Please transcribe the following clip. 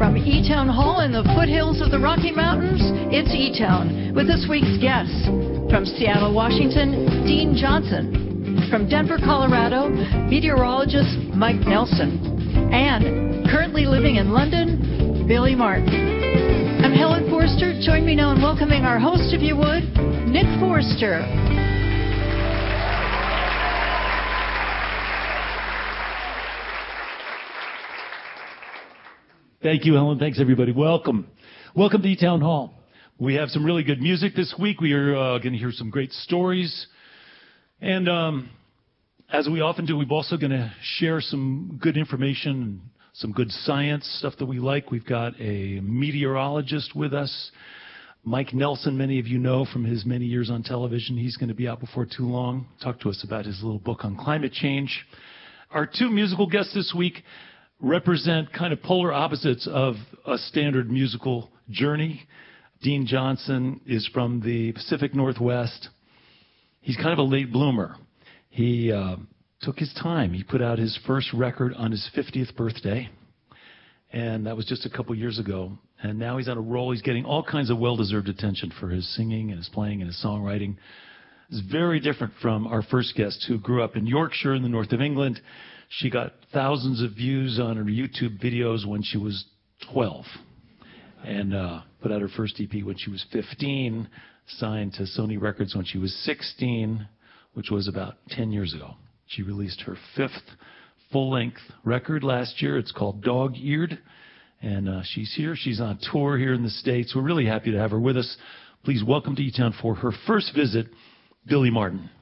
From E-Town Hall in the foothills of the Rocky Mountains, it's E-Town with this week's guests. From Seattle, Washington, Dean Johnson. From Denver, Colorado, meteorologist Mike Nelson. And currently living in London, Billy Martin. I'm Helen Forster. Join me now in welcoming our host, if you would, Nick Forster. Thank you, Helen. Thanks, everybody. Welcome. Welcome to E-Town Hall. We have some really good music this week. We are going to hear some great stories. And as we often do, we're also going to share some good information, some good science stuff that we like. We've got a meteorologist with us, Mike Nelson. Many of you know from his many years on television. He's going to be out before too long. Talk to us about his little book on climate change. Our two musical guests this week represent kind of polar opposites of a standard musical journey. Dean Johnson is from the Pacific Northwest. He's kind of a late bloomer. He took his time. He put out his first record on his 50th birthday, and that was just a couple years ago. And now he's on a roll. He's getting all kinds of well-deserved attention for his singing and his playing and his songwriting. It's very different from our first guest, who grew up in Yorkshire in the north of England. She got thousands of views on her YouTube videos when she was 12 and put out her first EP when she was 15, signed to Sony Records when she was 16, which was about 10 years ago. She released her fifth full-length record last year. It's called Dog-Eared, and she's here. She's on tour here in the States. We're really happy to have her with us. Please welcome to E-Town for her first visit, Billy Martin.